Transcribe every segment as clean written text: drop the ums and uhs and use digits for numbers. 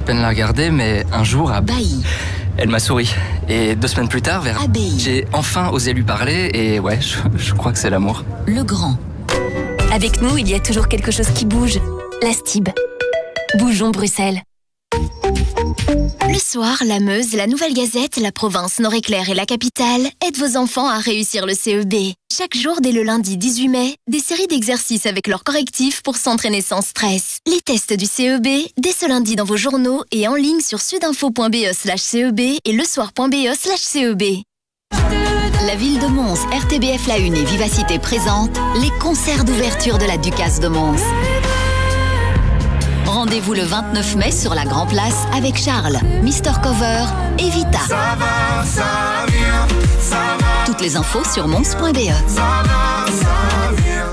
peine la regarder, mais un jour, Bailly. elle m'a souri. Et 2 semaines plus tard, vers Abbaye. j'ai enfin osé lui parler et ouais, je crois que c'est l'amour. Le Grand. Avec nous, il y a toujours quelque chose qui bouge. La Stib. Bougeons Bruxelles. Le soir, la Meuse, la Nouvelle Gazette, la Province, Nord-Éclair et la Capitale aident vos enfants à réussir le CEB. Chaque jour, dès le lundi 18 mai, des séries d'exercices avec leurs correctifs pour s'entraîner sans stress. Les tests du CEB, dès ce lundi dans vos journaux et en ligne sur sudinfo.be/CEB et lesoir.be/CEB. La ville de Mons, RTBF La Une et Vivacité présentent les concerts d'ouverture de la Ducasse de Mons. Rendez-vous le 29 mai sur la Grand Place avec Charles, Mister Cover et Vita. Ça va, ça vient, ça va. Toutes les infos sur mons.be. Ça vient.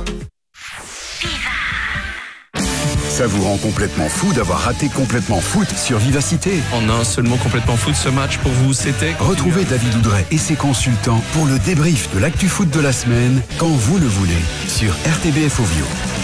Ça vous rend complètement fou d'avoir raté Complètement Foot sur Vivacité. En un seul mot, Complètement Foot, ce match pour vous, c'était... Retrouvez David Oudret et ses consultants pour le débrief de l'actu foot de la semaine, quand vous le voulez, sur RTBF Ovio.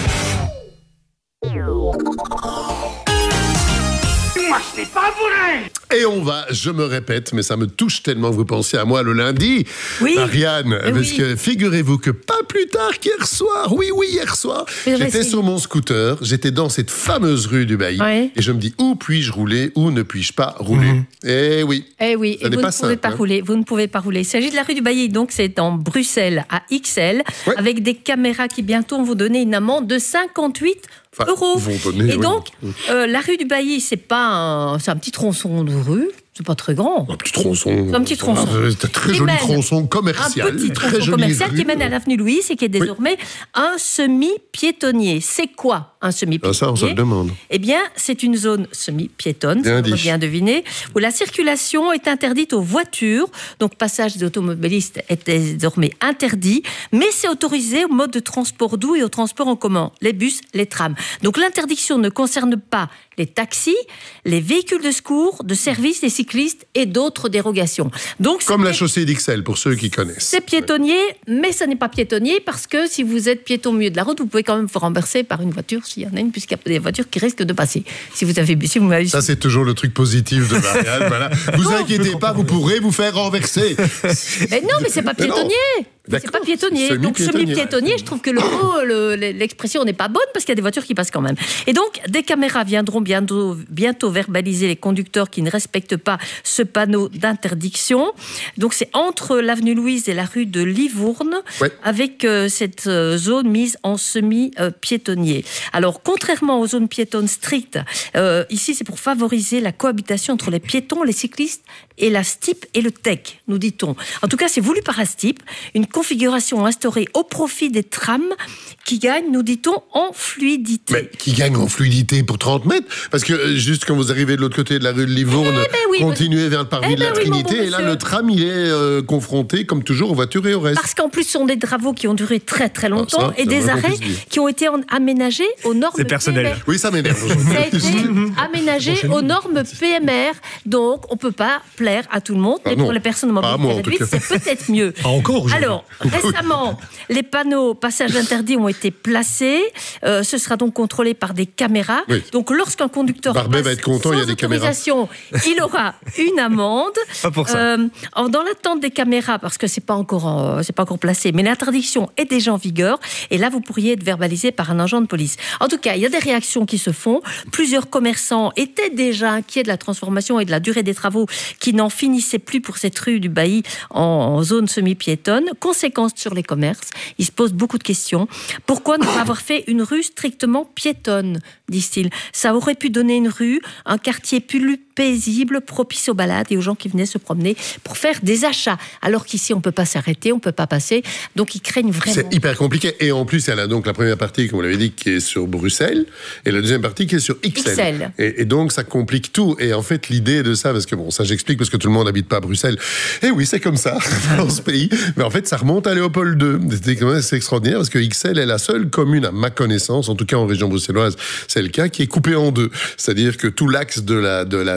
Moi, ce n'est pas vrai. Et on va, je me répète, mais ça me touche tellement, vous pensez à moi le lundi, Oui. Ariane, parce Oui. que figurez-vous que pas plus tard qu'hier soir, hier soir, Mais j'étais vas-y. sur mon scooter, j'étais dans cette fameuse rue du Bailly, Ouais. et je me dis, où puis-je rouler, où ne puis-je pas rouler. Eh oui. Eh oui, Ça et n'est vous pas ne pouvez simple, pas hein. rouler. Vous ne pouvez pas rouler. Il s'agit de la rue du Bailly, donc c'est en Bruxelles à XL, Ouais. avec des caméras qui bientôt vont vous donner une amende de 58 Enfin, euros. vont donner, Et oui. donc, la rue du Bailly, c'est un petit tronçon de rue, c'est pas très grand. Un petit tronçon. Un petit tronçon. C'est un très Qui joli mène tronçon Un commercial. petit très tronçon jolie commercial rue. qui mène à l'avenue Louise et qui est désormais un semi-piétonnier. C'est quoi un semi-piétonnier? Ah, ça, on se le demande. Eh bien, c'est une zone semi-piétonne, Bien ça dit. on peut bien deviner, où la circulation est interdite aux voitures. Donc, passage des automobilistes est désormais interdit, mais c'est autorisé au mode de transport doux et au transport en commun, les bus, les trams. Donc, l'interdiction ne concerne pas les taxis, les véhicules de secours, de service, les cyclistes et d'autres dérogations. Donc, Comme la c'est- chaussée d'Ixelles, pour ceux qui connaissent. c'est piétonnier, mais ça n'est pas piétonnier parce que si vous êtes piéton au milieu de la route, vous pouvez quand même vous renverser par une voiture s'il y en a une, puisqu'il y a des voitures qui risquent de passer. Si vous m'avez Ça, c'est toujours le truc positif de Marianne. Voilà. Vous inquiétez pas, vous pourrez vous faire renverser. Mais non, mais c'est pas Mais non. piétonnier. Mais c'est D'accord. pas piétonnier. Donc Semi-piétonnier. semi-piétonnier, je trouve que le mot, l'expression n'est pas bonne parce qu'il y a des voitures qui passent quand même. Et donc, des caméras viendront bientôt verbaliser les conducteurs qui ne respectent pas ce panneau d'interdiction. Donc, c'est entre l'avenue Louise et la rue de Livourne, Ouais. avec cette zone mise en semi-piétonnier. Alors, contrairement aux zones piétonnes strictes, ici, c'est pour favoriser la cohabitation entre les piétons, les cyclistes et la STIP et le TEC, nous dit-on. En tout cas, c'est voulu par la STIP, une configuration instaurée au profit des trams qui gagnent, nous dit-on, en fluidité. Mais qui gagne en fluidité pour 30 mètres. Parce que juste quand vous arrivez de l'autre côté de la rue de Livourne, oui, continuez vers le parvis Eh de la ben oui, mon Trinité, bon et là, monsieur. le tram, il est confronté, comme toujours, aux voitures et au reste. Parce qu'en plus, ce sont des travaux qui ont duré très très longtemps Ah, ça, et c'est des vrai qu'on arrêts puisse dire. qui ont été aménagés aux normes C'est personnel. PMR. Oui, ça m'énerve. Ça a été aménagé aux normes PMR, donc on ne peut pas plaire à tout le monde, Ah mais non, pour les personnes pas à moi, en mobiles tout réduites, cas. c'est peut-être mieux. Encore aujourd'hui. Alors, récemment, les panneaux passage interdit ont été placés. Ce sera donc contrôlé par des caméras. Oui. Donc, lorsqu'un conducteur Barbet passe va être content, il y a sans des caméras. autorisation, il aura une amende. Pas pour ça. Dans l'attente des caméras, parce que c'est pas encore placé, mais l'interdiction est déjà en vigueur. Et là, vous pourriez être verbalisé par un agent de police. En tout cas, il y a des réactions qui se font. Plusieurs commerçants étaient déjà inquiets de la transformation et de la durée des travaux qui n'en finissaient plus pour cette rue du Bailly en zone semi-piétonne. Conséquence sur les commerces. Ils se posent beaucoup de questions. Pourquoi ne pas avoir fait une rue strictement piétonne, disent-ils? Ça aurait pu donner une rue, un quartier plus paisible, propice aux balades et aux gens qui venaient se promener pour faire des achats. Alors qu'ici, on ne peut pas s'arrêter, on ne peut pas passer. Donc, ils craignent vraiment. C'est hyper compliqué. Et en plus, elle a donc la première partie, comme vous l'avez dit, qui est sur Bruxelles, et la deuxième partie qui est sur XL. XL. Et donc, ça complique tout. Et en fait, l'idée de ça, parce que bon, ça j'explique parce que tout le monde n'habite pas à Bruxelles. Et oui, c'est comme ça dans ce pays. Mais en fait, ça remonte à Léopold II. C'était quand même assez extraordinaire parce que XL est la seule commune, à ma connaissance, en tout cas en région bruxelloise, c'est le cas, qui est coupée en deux. C'est-à-dire que tout l'axe de la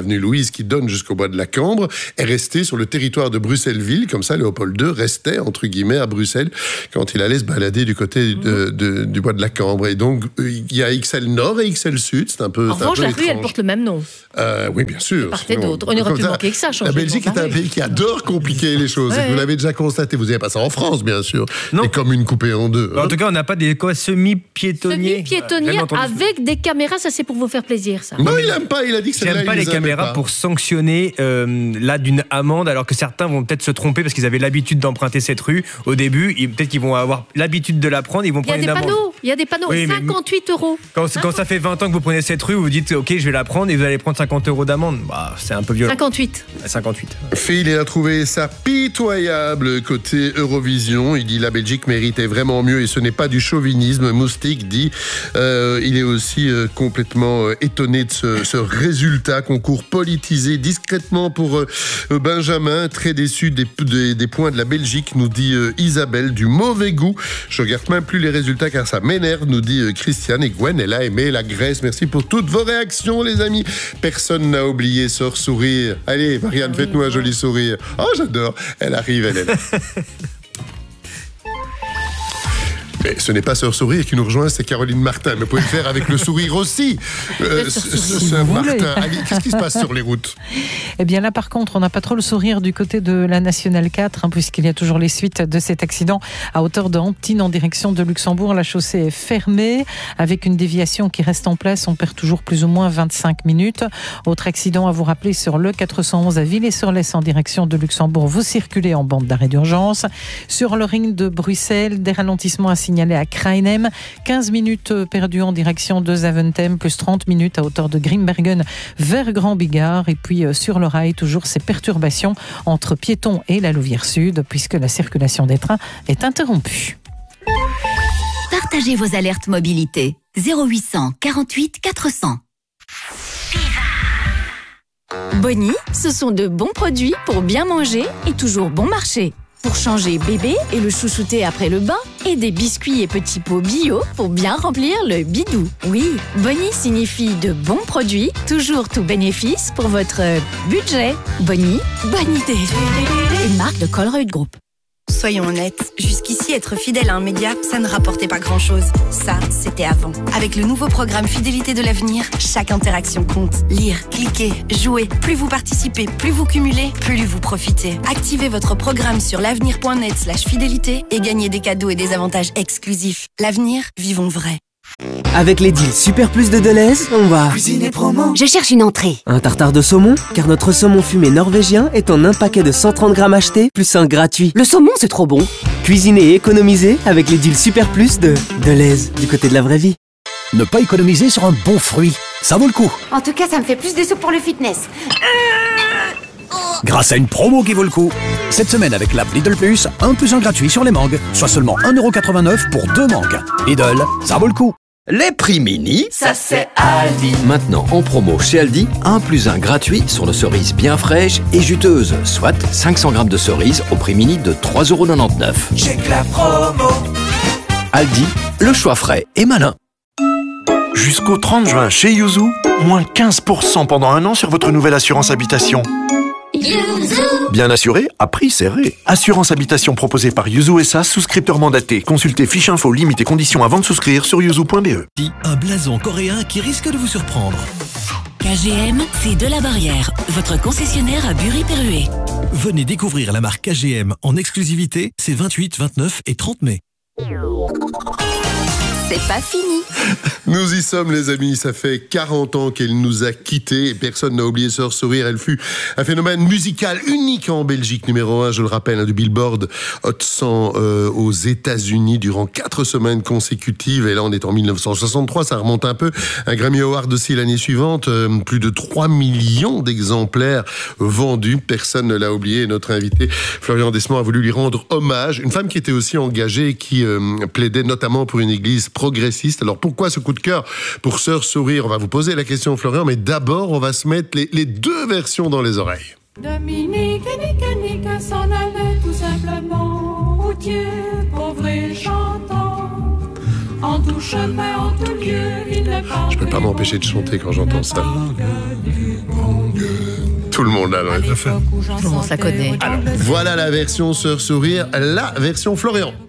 l'avenue Louise qui donne jusqu'au bois de la Cambre, est resté sur le territoire de Bruxelles-Ville. Comme ça, Léopold II restait, entre guillemets, à Bruxelles quand il allait se balader du côté du bois de la Cambre. Et donc, il y a XL Nord et XL Sud. C'est un peu. En revanche, la rue, elle porte le même nom. Oui, bien sûr. Part et d'autre. On n'aurait plus manqué que ça. La Belgique est un pays qui adore compliquer les choses. Vous l'avez déjà constaté. Vous n'avez pas ça en France, bien sûr. Non. Les communes coupées en deux. En tout cas, on n'a pas des semi-piétonniers. Semi-piétonniers avec des caméras, ça c'est pour vous faire plaisir, ça. Non, il n'aime pas. Il a dit que c'est J'aime pas les caméras pour sanctionner là d'une amende, alors que certains vont peut-être se tromper parce qu'ils avaient l'habitude d'emprunter cette rue au début. Peut-être qu'ils vont avoir l'habitude de la prendre. Ils vont prendre une amende. Il y a des panneaux. Oui, 58 €. Quand ça fait 20 ans que vous prenez cette rue, vous vous dites ok, je vais la prendre et vous allez prendre 50 € d'amende. C'est un peu violent. 58. Phil, il a trouvé ça pitoyable côté Eurovision. Il dit la Belgique méritait vraiment mieux et ce n'est pas du chauvinisme. Moustique dit il est aussi complètement étonné de ce résultat. Concours politisé discrètement pour Benjamin. Très déçu des points de la Belgique, nous dit Isabelle. Du mauvais goût. Je regarde même plus les résultats car ça m'énerve, nous dit Christiane. Et Gwen, elle a aimé la Grèce. Merci pour toutes vos réactions, les amis. Personne n'a oublié Sœur Sourire. Allez, Marianne, faites-nous un joli sourire. Oh, j'adore. Elle arrive, elle est là. Mais ce n'est pas Sœur Sourire qui nous rejoint, c'est Caroline Martin. Mais vous pouvez le faire avec le sourire aussi. Sœur Martin, allez, qu'est-ce qui se passe sur les routes ? Eh bien là, par contre, on n'a pas trop le sourire du côté de la Nationale 4, puisqu'il y a toujours les suites de cet accident à hauteur de Antibes en direction de Luxembourg. La chaussée est fermée, avec une déviation qui reste en place. On perd toujours plus ou moins 25 minutes. Autre accident à vous rappeler sur le 411 à Villers-sur-Lez en direction de Luxembourg. Vous circulez en bande d'arrêt d'urgence. Sur le ring de Bruxelles, des ralentissements à signaler à Krainem, 15 minutes perdues en direction de Zaventem, plus 30 minutes à hauteur de Grimbergen vers Grand Bigard. Et puis sur le rail, toujours ces perturbations entre Piéton et la Louvière Sud, puisque la circulation des trains est interrompue. Partagez vos alertes mobilité. 0800 48 400. Bonnie, ce sont de bons produits pour bien manger et toujours bon marché. Pour changer bébé et le chouchouter après le bain, et des biscuits et petits pots bio pour bien remplir le bidou. Oui, Bonnie signifie de bons produits, toujours tout bénéfice pour votre budget. Bonnie, bonne idée. Une marque de Colruyt Group. Soyons honnêtes, jusqu'ici être fidèle à un média, ça ne rapportait pas grand-chose. Ça, c'était avant. Avec le nouveau programme Fidélité de l'avenir, chaque interaction compte. Lire, cliquer, jouer. Plus vous participez, plus vous cumulez, plus vous profitez. Activez votre programme sur l'avenir.net/fidélité et gagnez des cadeaux et des avantages exclusifs. L'avenir, vivons vrai. Avec les deals Super Plus de Deleuze, on va cuisiner promo. Je cherche une entrée. Un tartare de saumon, car notre saumon fumé norvégien est en un paquet de 130 grammes acheté, plus un gratuit. Le saumon, c'est trop bon. Cuisiner et économiser avec les deals Super Plus de Deleuze, du côté de la vraie vie. Ne pas économiser sur un bon fruit, ça vaut le coup. En tout cas, ça me fait plus de sous pour le fitness. Grâce à une promo qui vaut le coup. Cette semaine avec l'app Lidl Plus, 1 + 1 gratuit sur les mangues, soit seulement 1,89 € pour 2 mangues. Lidl, ça vaut le coup. Les prix mini, ça c'est Aldi. Maintenant en promo chez Aldi, 1 + 1 gratuit sur nos cerises bien fraîches et juteuses, soit 500 grammes de cerises au prix mini de 3,99 €. Check la promo. Aldi, le choix frais et malin. Jusqu'au 30 juin chez Yuzu, moins 15% pendant 1 an sur votre nouvelle assurance habitation. Bien assuré, à prix serré. Assurance habitation proposée par Yuzu SA, souscripteur mandaté. Consultez fiche info, limite et conditions avant de souscrire sur yuzu.be. Un blason coréen qui risque de vous surprendre. KGM, c'est de la Barrière, votre concessionnaire à Bury-Perruet. Venez découvrir la marque KGM en exclusivité ces 28, 29 et 30 mai. C'est pas fini. Nous y sommes, les amis. Ça fait 40 ans qu'elle nous a quittés et personne n'a oublié Sœur Sourire. Elle fut un phénomène musical unique en Belgique, numéro 1, je le rappelle, du Billboard Hot 100 aux États-Unis durant 4 semaines consécutives. Et là, on est en 1963, ça remonte un peu. Un Grammy Award aussi l'année suivante. Plus de 3 millions d'exemplaires vendus. Personne ne l'a oublié. Notre invité, Florian Desmond, a voulu lui rendre hommage. Une femme qui était aussi engagée et qui plaidait notamment pour une église progressiste. Alors pourquoi ce coup de cœur pour Sœur Sourire? On va vous poser la question, Florian, mais d'abord on va se mettre les deux versions dans les oreilles. Dominique et Nick s'en allaient tout simplement, routier, pauvre et chantant. En tout chemin, en tout lieu, il ne parle. Je peux pas m'empêcher de chanter quand j'entends ça. Tout le monde a On la connaît. Alors, voilà la version Sœur Sourire, la version Florian.